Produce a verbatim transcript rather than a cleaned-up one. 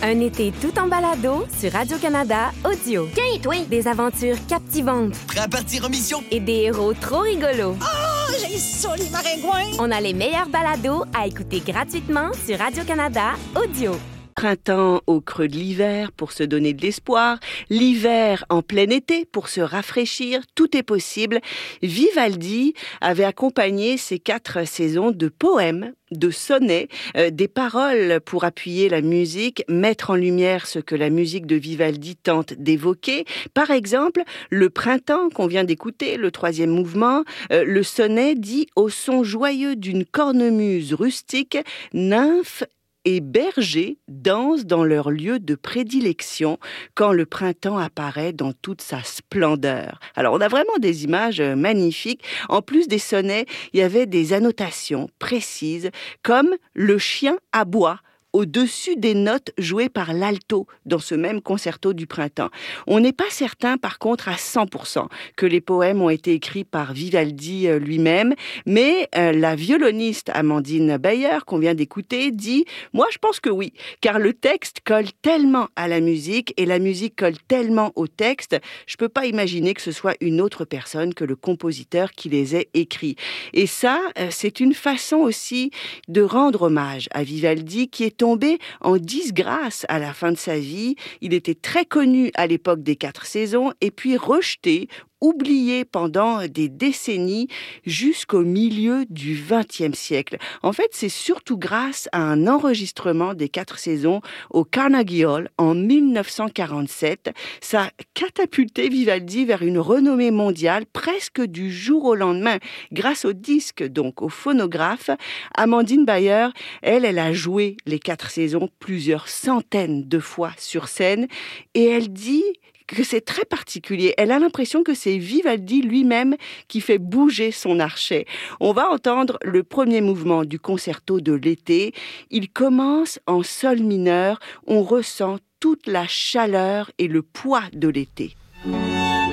Un été tout en balado sur Radio-Canada Audio. Tiens, toi! Des aventures captivantes. Prêt à partir en mission? Et des héros trop rigolos. Oh, j'ai ça, les maringouins! On a les meilleurs balados à écouter gratuitement sur Radio-Canada Audio. Printemps au creux de l'hiver pour se donner de l'espoir, l'hiver en plein été pour se rafraîchir, tout est possible. Vivaldi avait accompagné ces quatre saisons de poèmes, de sonnets, euh, des paroles pour appuyer la musique, mettre en lumière ce que la musique de Vivaldi tente d'évoquer. Par exemple, le printemps qu'on vient d'écouter, le troisième mouvement, euh, le sonnet dit au son joyeux d'une cornemuse rustique, nymphes et bergers dansent dans leur lieu de prédilection quand le printemps apparaît dans toute sa splendeur. Alors, on a vraiment des images magnifiques. En plus des sonnets, il y avait des annotations précises comme « le chien aboie » au-dessus des notes jouées par l'alto dans ce même concerto du printemps. On n'est pas certain, par contre, à cent pour cent que les poèmes ont été écrits par Vivaldi lui-même, mais euh, la violoniste Amandine Bayer, qu'on vient d'écouter, dit « Moi, je pense que oui, car le texte colle tellement à la musique et la musique colle tellement au texte, je peux pas imaginer que ce soit une autre personne que le compositeur qui les ait écrits. » Et ça, euh, c'est une façon aussi de rendre hommage à Vivaldi, qui est tombé en disgrâce à la fin de sa vie. Il était très connu à l'époque des quatre saisons et puis rejeté, oublié pendant des décennies jusqu'au milieu du vingtième siècle. En fait, c'est surtout grâce à un enregistrement des quatre saisons au Carnegie Hall en mille neuf cent quarante-sept. Ça a catapulté Vivaldi vers une renommée mondiale presque du jour au lendemain. Grâce au disque, donc au phonographe, Amandine Bayer, elle, elle a joué les quatre saisons plusieurs centaines de fois sur scène et elle dit que c'est très particulier. Elle a l'impression que c'est Vivaldi lui-même qui fait bouger son archet. On va entendre le premier mouvement du concerto de l'été. Il commence en sol mineur. On ressent toute la chaleur et le poids de l'été.